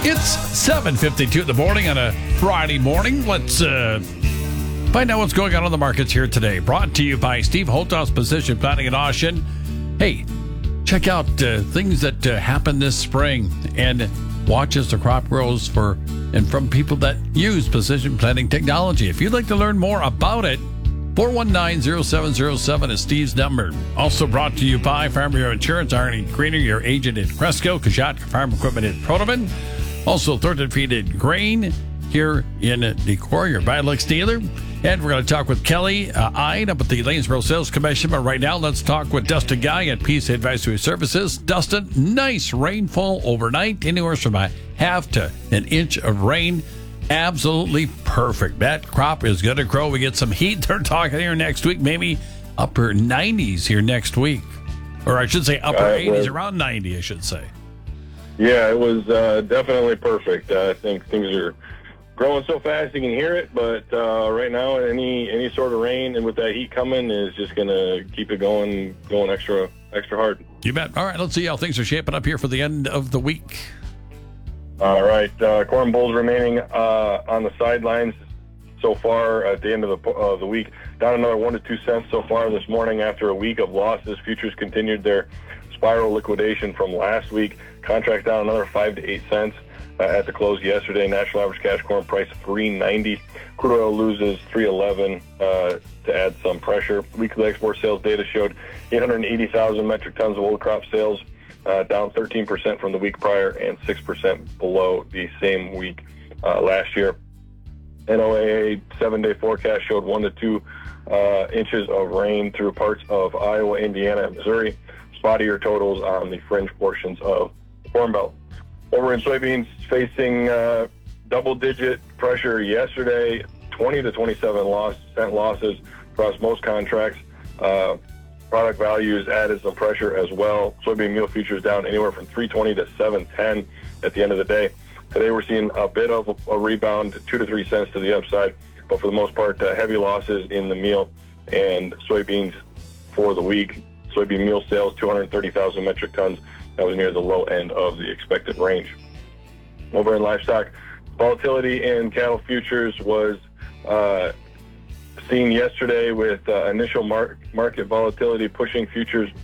It's 7:52 in the morning on a Friday morning. Let's find out what's going on the markets here today. Brought to you by Steve Holthouse Precision Planting and Auction. Hey, check out things that happen this spring and watch as the crop grows for and from people that use precision planting technology. If you'd like to learn more about it, 419-0707 is Steve's number. Also brought to you by Farm Bureau Insurance, Arnie Greener, your agent in Cresco, Kajat Farm Equipment in Protoman. Also, Thornton Feeded Grain here in Decorah, your Badlux dealer. And we're going to talk with Kelly Ide up at the Lanesboro Sales Commission. But right now, let's talk with Dustin Guy at Peace Advisory Services. Dustin, nice rainfall overnight, anywhere from a half to an inch of rain. Absolutely perfect. That crop is going to grow. We get some heat. They're talking here next week, maybe upper 90s here next week. Or I should say upper 80s, around 90, I should say. Yeah, it was definitely perfect. I think things are growing so fast you can hear it, but right now any sort of rain and with that heat coming is just going to keep it going extra hard. You bet. All right, let's see how things are shaping up here for the end of the week. All right, corn bulls remaining on the sidelines so far at the end of the week. Down another 1 to 2 cents so far this morning after a week of losses. Futures continued their spiral liquidation from last week. Contracts down another 5 to 8 cents at the close yesterday. National average cash corn price $3.90. Crude oil loses $3.11 to add some pressure. Weekly export sales data showed 880,000 metric tons of old crop sales, down 13% from the week prior and 6% below the same week last year. NOAA 7-day forecast showed 1 to 2 inches of rain through parts of Iowa, Indiana, and Missouri. Spottier totals on the fringe portions of the Corn Belt. Over in soybeans, facing double-digit pressure yesterday, 20 to 27 cent losses across most contracts. Product values added some pressure as well. Soybean meal futures down anywhere from 320 to 710 at the end of the day. Today we're seeing a bit of a rebound, 2 to 3 cents to the upside, but for the most part, heavy losses in the meal and soybeans for the week. Soybean meal sales, 230,000 metric tons. That was near the low end of the expected range. Over in livestock, volatility in cattle futures was seen yesterday with initial market volatility pushing futures